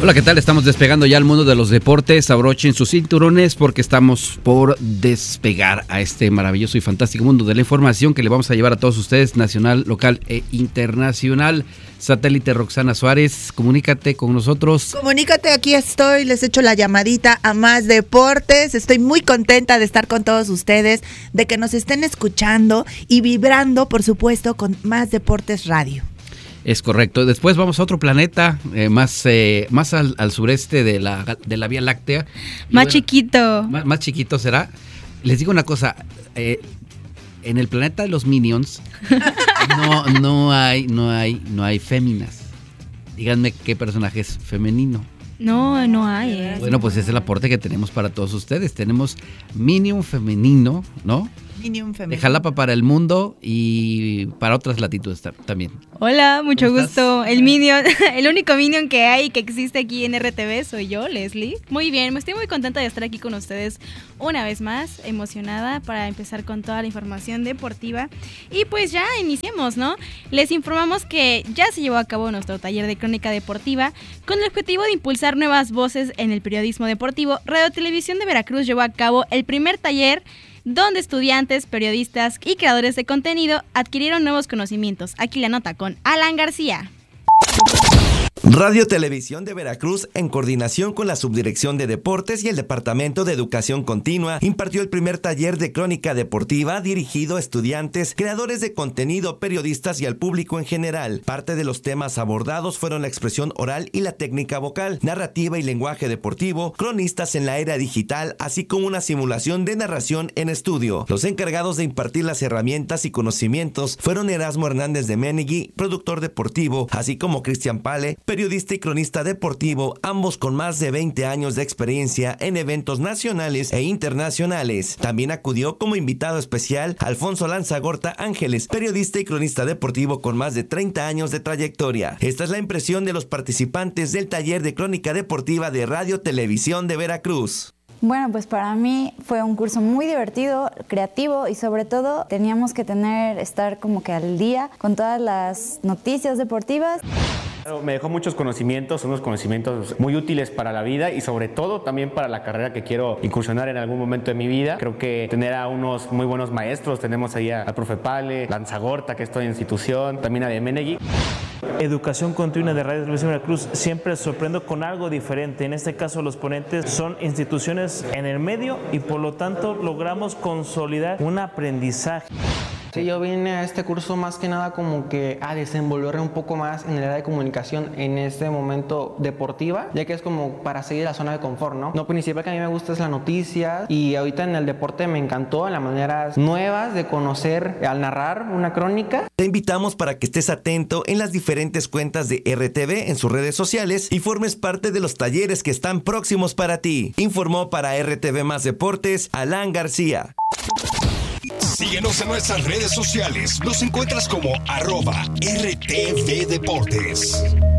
Hola, ¿qué tal? Estamos despegando ya al mundo de los deportes. Abrochen sus cinturones porque estamos por despegar a este maravilloso y fantástico mundo de la información que le vamos a llevar a todos ustedes, nacional, local e internacional. Satélite Roxana Suárez, comunícate con nosotros. Comunícate, aquí estoy, les echo la llamadita a Más Deportes. Estoy muy contenta de estar con todos ustedes, de que nos estén escuchando y vibrando, por supuesto, con Más Deportes Radio. Es correcto. Después vamos a otro planeta, más al sureste de la Vía Láctea. Más chiquito. Más chiquito será. Les digo una cosa, en el planeta de los Minions no hay féminas. Díganme qué personaje es femenino. No hay. Bueno, pues es el aporte que tenemos para todos ustedes. Tenemos Minion femenino, ¿no? Minion femenino. De Jalapa para el mundo y para otras latitudes también. Hola, mucho gusto. El Minion, el único Minion que existe aquí en RTV soy yo, Leslie. Muy bien, me estoy muy contenta de estar aquí con ustedes una vez más, emocionada para empezar con toda la información deportiva. Y pues ya iniciemos, ¿no? Les informamos que ya se llevó a cabo nuestro taller de crónica deportiva con el objetivo de impulsar nuevas voces en el periodismo deportivo. Radio Televisión de Veracruz llevó a cabo el primer taller donde estudiantes, periodistas y creadores de contenido adquirieron nuevos conocimientos. Aquí la nota con Alan García. Radio Televisión de Veracruz, en coordinación con la Subdirección de Deportes y el Departamento de Educación Continua, impartió el primer taller de crónica deportiva dirigido a estudiantes, creadores de contenido, periodistas y al público en general. Parte de los temas abordados fueron la expresión oral y la técnica vocal, narrativa y lenguaje deportivo, cronistas en la era digital, así como una simulación de narración en estudio. Los encargados de impartir las herramientas y conocimientos fueron Erasmo Hernández de Menegui, productor deportivo, así como Cristian Pale, periodista y cronista deportivo, ambos con más de 20 años de experiencia en eventos nacionales e internacionales. También acudió como invitado especial Alfonso Lanzagorta Ángeles, periodista y cronista deportivo con más de 30 años de trayectoria. Esta es la impresión de los participantes del taller de crónica deportiva de Radio Televisión de Veracruz. Bueno, pues para mí fue un curso muy divertido, creativo y sobre todo teníamos que estar como que al día con todas las noticias deportivas. Me dejó muchos conocimientos, unos conocimientos muy útiles para la vida y sobre todo también para la carrera que quiero incursionar en algún momento de mi vida. Creo que tener a unos muy buenos maestros, tenemos ahí al profe Pale, Lanzagorta, que estoy en institución, también a de Menegui. Educación continua de Radio Televisión Veracruz, siempre sorprendo con algo diferente. En este caso los ponentes son instituciones en el medio y por lo tanto logramos consolidar un aprendizaje. Sí, yo vine a este curso más que nada como que a desenvolverme un poco más en el área de comunicación en este momento deportiva, ya que es como para seguir la zona de confort, ¿no? Lo principal que a mí me gusta es la noticia y ahorita en el deporte me encantó las maneras nuevas de conocer al narrar una crónica. Te invitamos para que estés atento en las diferentes cuentas de RTV en sus redes sociales y formes parte de los talleres que están próximos para ti. Informó para RTV Más Deportes, Alan García. Síguenos en nuestras redes sociales. Nos encuentras como @RTV Deportes.